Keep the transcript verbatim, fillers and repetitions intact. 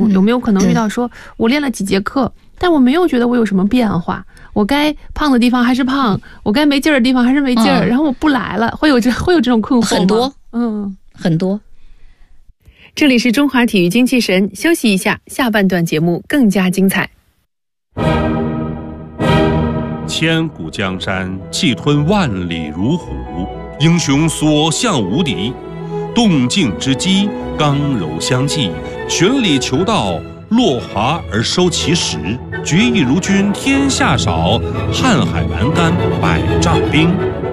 有有没有可能遇到说，我练了几节课，但我没有觉得我有什么变化，我该胖的地方还是胖，我该没劲儿的地方还是没劲儿，然后我不来了，会有这会有这种困惑吗？ 很多， 嗯， 很多。 这里是中华体育精气神，休息一下，下半段节目更加精彩。 千古江山，气吞万里如虎，英雄所向无敌。动静之机，刚柔相济，循理求道，落华而收其实。决意如君天下少，瀚海阑干百丈冰。